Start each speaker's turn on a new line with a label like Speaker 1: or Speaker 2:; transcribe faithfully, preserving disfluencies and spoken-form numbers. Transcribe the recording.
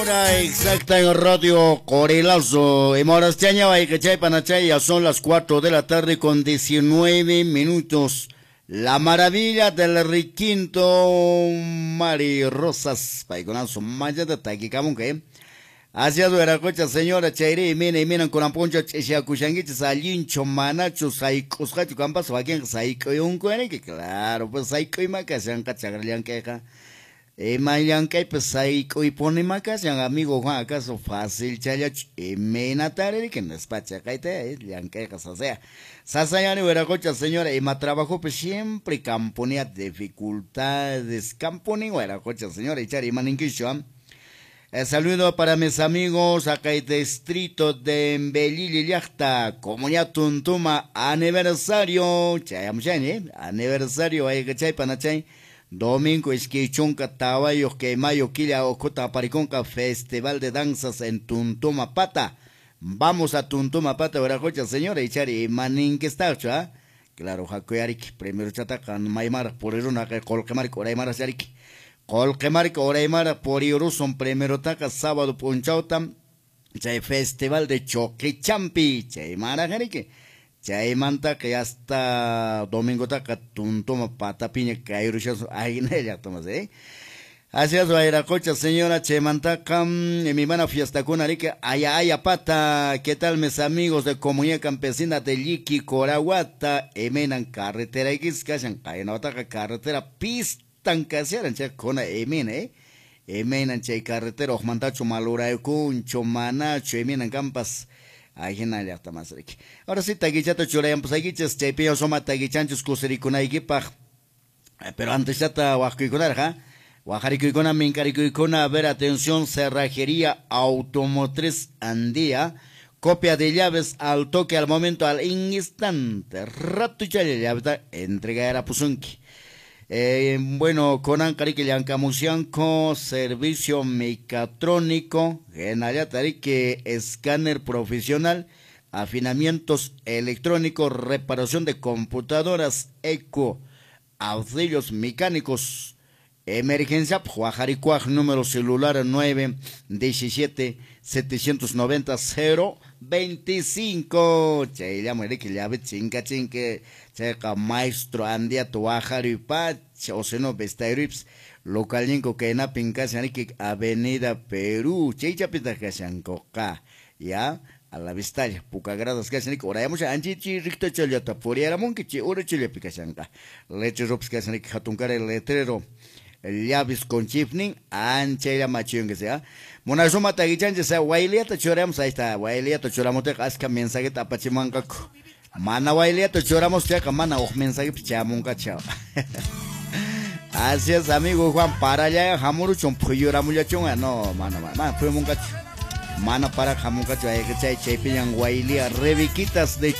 Speaker 1: Hora exacta en Radio Corelazo. En Morasteña, Baicachay, Panachay, ya son las cuatro de la tarde con diecinueve minutos. La maravilla del requinto Mari Rosas. Paiconazo, maya de Taquicamun, que hacia Dueracocha, señora Chairi, mene, minan con la poncha, Chiacuchanguiches, Salincho, Manacho, Saicos, Cacho, Campas, Vaquien, Saico y un cuene, que claro, pues Saico y Macasan, Cachagralian, queja. Eh, Mayanca, pues Saico y pone Macasan, amigo Juan, acaso fácil, Chayach, y Menatare, que no es Pachacaite, Yanquejas, o sea. Sasayani, Dueracocha, señora, y más trabajo, pues siempre camponea dificultades, camponea, Dueracocha, señora, y Chari, Maninquisho, El saludo para mis amigos acá en el distrito de Belilillachta, Comunidad Tuntuma, aniversario, chayamchani, aniversario, ay que chay panachay, domingo es que chunca tabayo que mayo quilla ocota pariconca festival de danzas en Tuntuma Pata. Vamos a Tuntuma Pata, Veracocha, señora, y chari, manin que está, ¿ah? Claro, jacoyarik, primero chatacan, maymar, por eso no que colquemar, coraymar, charik. Colquemar, Coraymar, por son primero taca, sábado punchautam, chay festival de Choquichampi, chay marajarique, chay manta que hasta domingo taca, tuntoma pata piña, cairuchas, ay, ya tomas, eh. Así es, Bairacocha, señora, chay mantaca, en mi mano fiesta con arique, aya, aya, pata, ¿qué tal mis amigos de Comunidad Campesina de Liqui, Corahuata, emenan carretera X, callan, caen, taca, carretera pista, tan caseran che kona emen eh emenan che carretero mandacho malura kuncho manacho emenan campas ajena ya está más rico. Ahora sí taguichato churayan pues aguiches che pio soma taguichanchos kusirikuna igipa. Pero antes ya ta huacuiconar, ja huajaricuna mincaricuna, a ver, atención, cerrajería automotriz Andía, copia de llaves al toque, al momento, al instante, rato ya llave entrega a Pusunki. Eh, bueno, con Ancarique Yancamusianco, servicio mecatrónico, que escáner profesional, afinamientos electrónicos, reparación de computadoras, eco, auxilios mecánicos, emergencia, Juajaricuaj, número celular nueve diecisiete setecientos noventa cero veinticinco. Che, ya muere que ya ve chinga chinque, checa maestro Andia Tuajaripa, o seno Vestarips, local yenco que na pincasianique Avenida Perú, che, chapita que coca, ya. A la vista, pucagradas que hacen, ahora hemos anchichi ricto chelata, por ahí era monquichi, ora chelepicasanca, leche rops que hacen, jatuncar el letrero. El llaves con chifning, ancha la machión que sea. Monazuma taguichan, sea, Wailia, choramos, ahí está, Wailia, choramos, te casca mensaje tapachimancaco. Mana Wailia, choramos, te mana, o mensaje pichamunca, chao. Así es, amigo Juan, para allá, jamuru, chompuyura, muchachón, no, mana, mana, fue muncacho. Mana para jamuncacho, hay que chay, chay, pillan, Wailia, reviquitas de